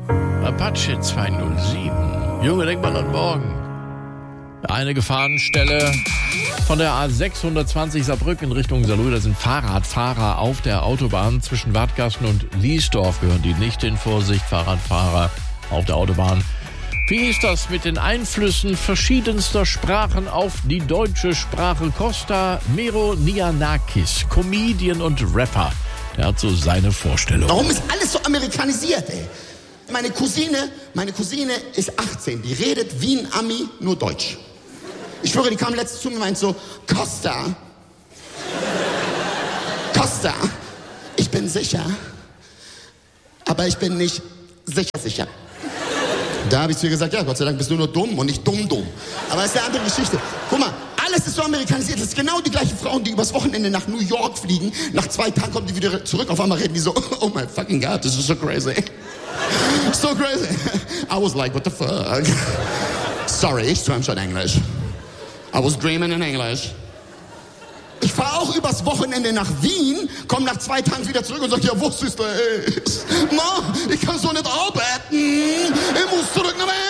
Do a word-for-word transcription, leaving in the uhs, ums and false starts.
Apache zweihundertsieben. Junge, denk mal an morgen. Eine Gefahrenstelle von der A sechshundertzwanzig Saarbrücken in Richtung Saarlouis. Da sind Fahrradfahrer auf der Autobahn zwischen Wadgasten und Liesdorf. Gehören die nicht in Vorsicht, Fahrradfahrer auf der Autobahn. Wie ist das mit den Einflüssen verschiedenster Sprachen auf die deutsche Sprache? Costa Meronianakis, Comedian und Rapper, der hat so seine Vorstellung. Warum ist alles so amerikanisiert, ey? Meine Cousine, meine Cousine ist achtzehn, die redet wie ein Ami, nur Deutsch. Ich schwöre, die kam letztens zu mir und meint so, Costa, Costa, ich bin sicher, aber ich bin nicht sicher sicher. Da habe ich zu ihr gesagt, ja, Gott sei Dank bist du nur dumm und nicht dumm-dumm. Aber das ist eine andere Geschichte. Guck mal, alles ist so amerikanisiert. Das ist genau die gleichen Frauen, die übers Wochenende nach New York fliegen. Nach zwei Tagen kommen die wieder zurück. Auf einmal reden die so, oh my fucking God, this is so crazy. So crazy. I was like, what the fuck? Sorry, ich schwärme schon Englisch. I was dreaming in English. Ich fahre auch übers Wochenende nach Wien, komme nach zwei Tagen wieder zurück und sage, ja, wo ist das? Ma, ich kann so nicht arbeiten. Ich muss zurück nach